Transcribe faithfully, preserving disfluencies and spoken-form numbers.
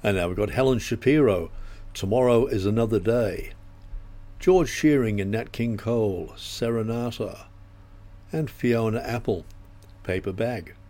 And now we've got Helen Shapiro, Tomorrow is Another Day. George Shearing and Nat King Cole, Serenata. And Fiona Apple, Paper Bag.